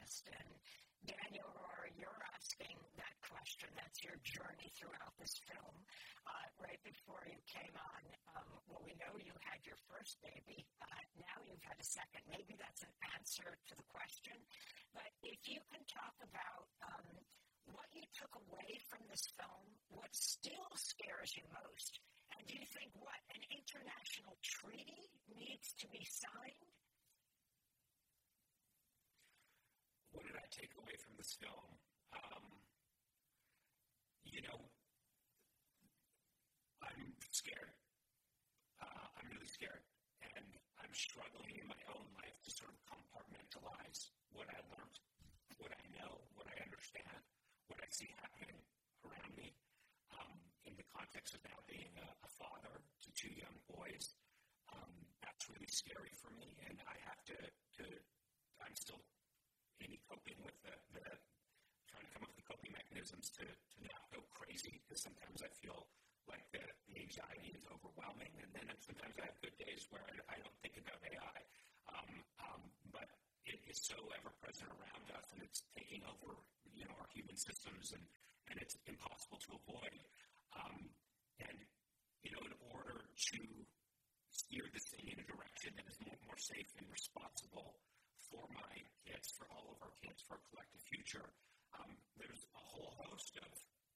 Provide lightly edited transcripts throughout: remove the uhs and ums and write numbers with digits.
Quest. And Daniel Rohrer, you're asking that question. That's your journey throughout this film. Right before you came on, well, we know you had your first baby. Now you've had a second. Maybe that's an answer to the question. But if you can talk about what you took away from this film, what still scares you most, and do you think an international treaty needs to be signed? What did I take away from this film? I'm scared. I'm really scared. And I'm struggling in my own life to sort of compartmentalize what I learned, what I know, what I understand, what I see happening around me. In the context of now being a father to two young boys, that's really scary for me. And I have I'm still maybe coping with trying to come up with the coping mechanisms to not go crazy, because sometimes I feel like the anxiety is overwhelming, and then sometimes I have good days where I don't think about AI, but it is so ever-present around us, and it's taking over, our human systems, and it's impossible to avoid. In order to steer this thing in a direction that is more safe and responsible for my kids, for all of our kids, for our collective future, there's a whole host of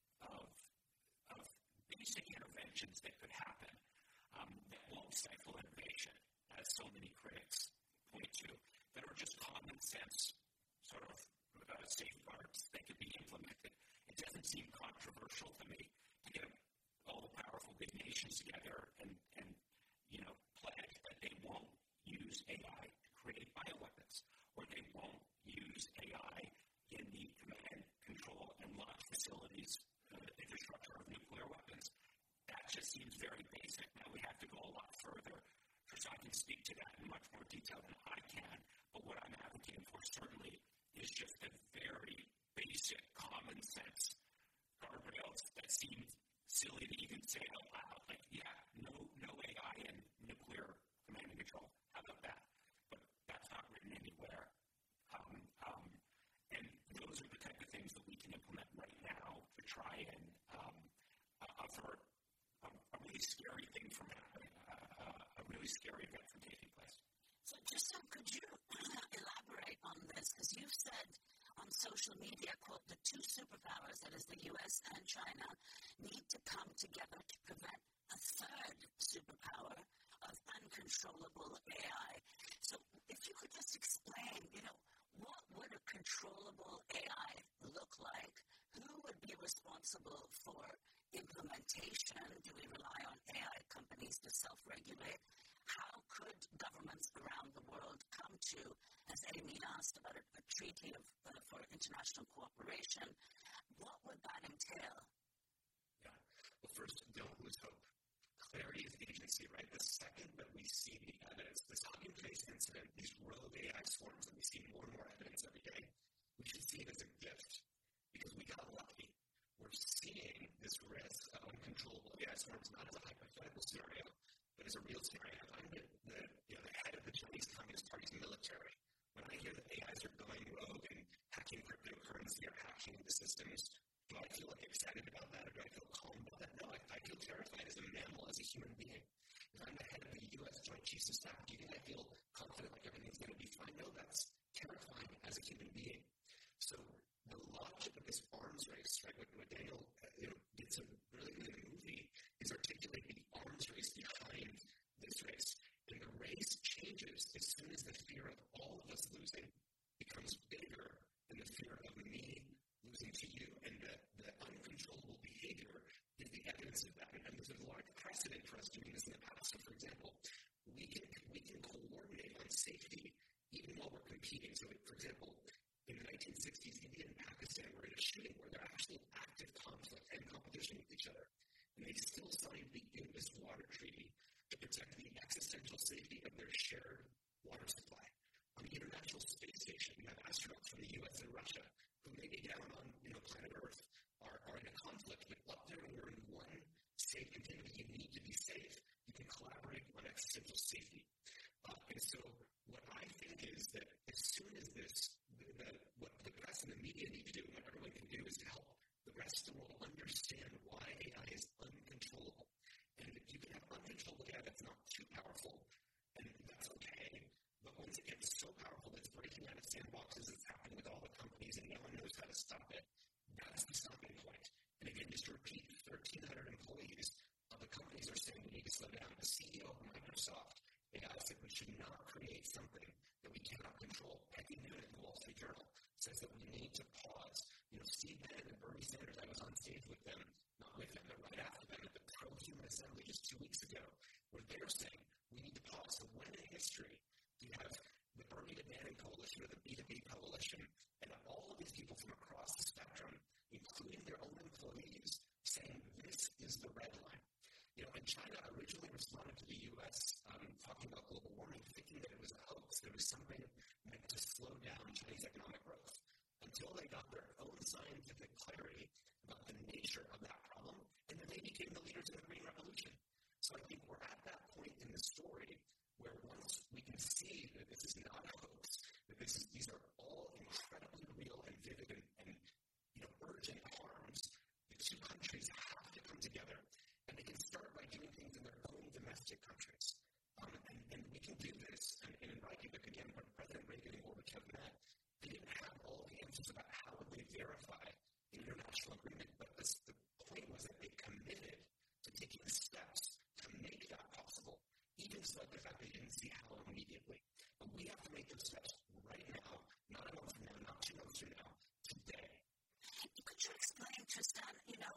basic interventions that could happen that won't stifle innovation, as so many critics point to, that are just common sense sort of safeguards that could be implemented. It doesn't seem controversial to me to get all the powerful big nations together and pledge that they won't use AI to create bioweapons, or they won't use AI in the command, control, and launch facilities, infrastructure of nuclear weapons. That just seems very basic. Now we have to go a lot further, so I can speak to that in much more detail than I can, but what I'm advocating for certainly is just a very basic, common sense guardrails that seem silly to even say out loud. Like, no AI in nuclear command and control. How about that? But that's not written anywhere. And those are the type of things that we can implement right now to try and avert a really scary thing from happening, a really scary event from taking place. So could you elaborate on this? Because you've said on social media, quote, the two superpowers, that is the U.S. and China, need to come together to prevent a third superpower of uncontrollable AI. So if you could just explain, what would a controllable AI look like? Who would be responsible for implementation? Do we rely on AI companies to self-regulate? How could governments around the world come to, as Amy asked, about a treaty for international cooperation? What would that entail? Yeah. Well, first, don't lose hope. Clarity is agency, right? The second that we see the evidence, this Hugging Face incident, these rogue AI swarms that we see more and more evidence every day, we should see it as a gift, because we got lucky. We're seeing this risk of uncontrollable AI swarms not as a hypothetical scenario, but as a real scenario. I'm the head of the Chinese Communist Party's military. When I hear that AIs are going rogue and hacking cryptocurrency or hacking the systems, do I feel excited about that, or do I feel calm about that? No, I feel terrified as a mammal, as a human being. If I'm the head of the U.S. Joint Chiefs of Staff, do you think I feel confident like everything's going to be fine? No, that's terrifying as a human being. So the logic of this arms race, right, what Daniel did so really good in the movie, is articulating the arms race behind this race. And the race changes as soon as the fear of all of us losing becomes bigger than the fear of me losing to you. And the uncontrollable behavior is the evidence of that. And there's a large precedent for us doing this in the past. So, for example, we can coordinate on safety even while we're competing. So, for example, in the 1960s, India and Pakistan were in a shooting where they're actually in active conflict and competition with each other. And they still signed the Indus Water Treaty to protect the existential safety of their shared water supply. On the International Space Station, we have astronauts from the U.S. and Russia who may be down on planet Earth are in a conflict, but up there when you're in one safe container, you need to be safe. You can collaborate on existential safety. And so what I think is that as soon as this what the press and the media need to do, and what everyone can do, is to help the rest of the world understand why AI is uncontrollable. And you can have uncontrollable AI that's not too powerful, and that's okay. But once it gets so powerful that it's breaking out of sandboxes, it's happening with all the companies, and no one knows how to stop it, that's the stopping point. And again, just to repeat, 1,300 employees of the companies are saying we need to slow down. The CEO of Microsoft AI said we should not create something that we cannot control. Peggy Noonan in the Wall Street Journal says that we need to pause. Steve Bannon and Bernie Sanders, I was on stage with them, not with them, but right after them at the Pro-Human Assembly just 2 weeks ago, where they're saying we need to pause. So when in history do you have the Bernie to Bannon coalition or the B2B coalition and all of these people from across the spectrum, including their own employees, saying this is the red line? And China originally responded to the U.S. Talking about global warming, thinking that it was a hoax, that it was something meant to slow down Chinese economic growth, until they got their own scientific clarity about the nature of that problem, and then they became the leaders in the Green Revolution. So I think we're at that point in the story where once we can see that this is not a hoax, that these are all incredibly real and vivid and urgent harms, the two countries have to come together. And they can start by doing things in their own domestic countries. And we can do this. And in Reykjavik, again, when President Reagan and Gorbachev met, they didn't have all the answers about how would they verify the international agreement. But the point was that they committed to taking steps to make that possible, even despite the fact they didn't see how immediately. But we have to make those steps right now, not a month from now, not 2 months from now, today. Could you explain, Tristan,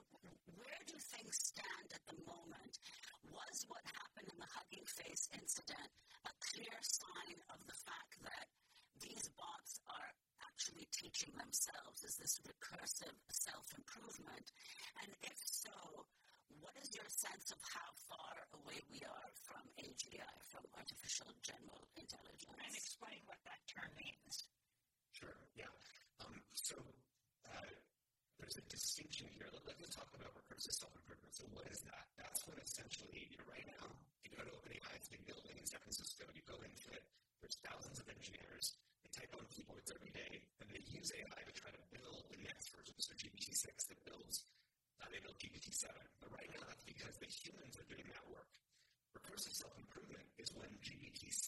where do things stand at the moment? Was what happened in the Hugging Face incident a clear sign of the fact that these bots are actually teaching themselves? Is this recursive self-improvement? And if so, what is your sense of how far away we are from AGI, from artificial general intelligence? And explain what that term means. Sure, yeah. There's a distinction here. Let's talk about recursive self-improvement. So what is that? That's when essentially, right now, you go to OpenAI, it's a big building in San Francisco, you go into it, there's thousands of engineers, they type on keyboards every day, and they use AI to try to build the next version. So GPT-6 that builds, they build GPT-7. But right now, that's because the humans are doing that work. Recursive self-improvement is when GPT-6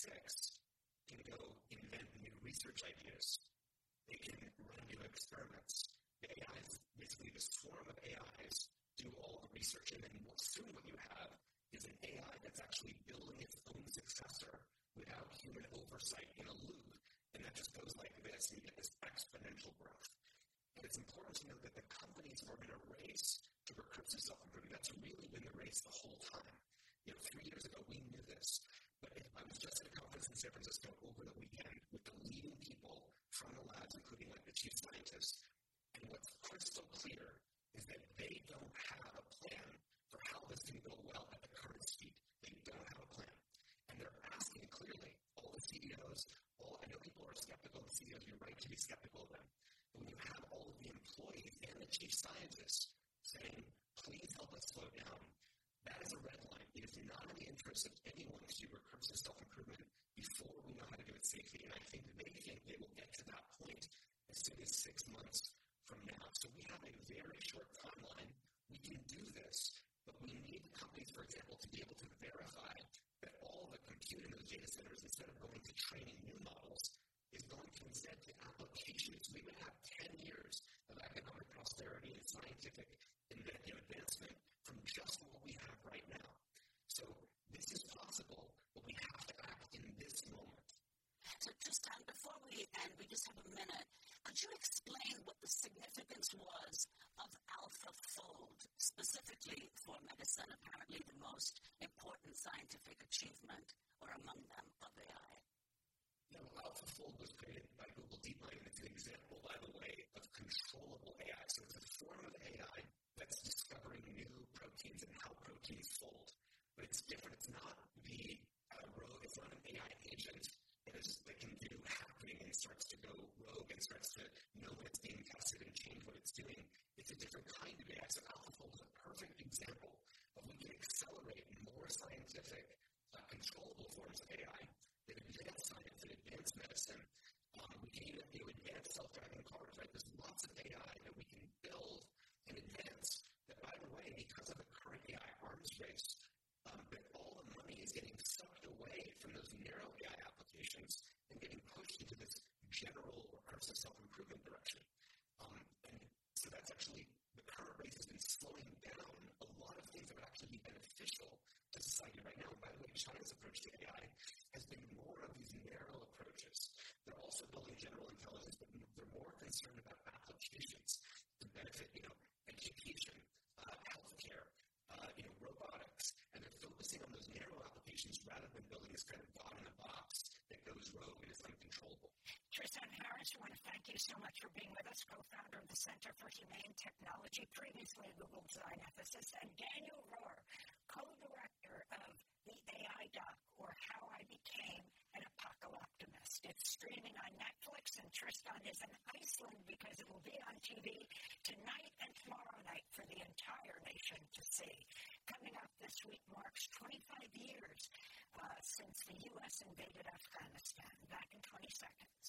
can go invent new research ideas. They can run new experiments. The AIs, basically the swarm of AIs, do all the research, and then soon what you have is an AI that's actually building its own successor without human oversight in a loop, and that just goes like this, and you get this exponential growth. And it's important to note that the companies are in a race to recursive self-improvement. That's really been the race the whole time. 3 years ago, we knew this, but I was just at a conference in San Francisco over the weekend with the leading people from the labs, including the chief scientists. And what's crystal clear is that they don't have a plan for how this can go well at the current speed. They don't have a plan. And they're asking clearly, all the CEOs, I know people are skeptical of the CEOs, you're right to be skeptical of them. But when you have all of the employees and the chief scientists saying, please help us slow down, that is a red line. It is not in the interest of anyone to do recursive self-improvement before we know how to do it safely. And I think they will get to that point as soon as 6 months from now. So we have a very short timeline. We can do this, but we need the companies, for example, to be able to verify that all the compute in those data centers, instead of going to training new models, is going to instead to applications. We would have 10 years of economic prosperity and scientific advancement from just what we have right now. So this is possible, but we have to act in this moment. So Tristan, before we end, we just have a minute. Could you explain what the significance was of AlphaFold, specifically for medicine, apparently the most important scientific achievement, or among them, of AI? AlphaFold was created by Google DeepMind, and it's an example, by the way, of controllable AI. So it's a form of AI that's discovering new proteins and how proteins fold. But it's different. It's not it's not an AI agent that can do hacking and starts to go rogue and starts to know when it's being tested and change what it's doing. It's a different kind of AI. So AlphaFold is a perfect example of we can accelerate more scientific, controllable forms of AI that advance science and advance medicine We can even advance self-driving cars, right? There's lots of AI that we can build and advance that, by the way, because of the current AI arms race, that all the money is getting sucked away from those narrow AI applications and getting pushed into this general recursive self-improvement direction. And so that's actually, the current race has been slowing down a lot of things that would actually be beneficial to society right now. And by the way, China's approach to AI has been more of these narrow approaches. They're also building general intelligence, but they're more concerned about applications to benefit, education, healthcare, robotics, and they're focusing on those narrow applications rather than building this kind of God in a box that goes rogue and is uncontrollable. Tristan Harris, I want to thank you so much for being with us, co-founder of the Center for Humane Technology, previously Google design ethicist, and Daniel Rohr, co-director of the AI Doc, or How I Became an Apocalyptimist. It's streaming on Netflix, and Tristan is in Iceland because it will be on TV tonight and tomorrow night for the entire nation to see. Coming up this week marks 25 years since the U.S. invaded Afghanistan, back in 20 seconds.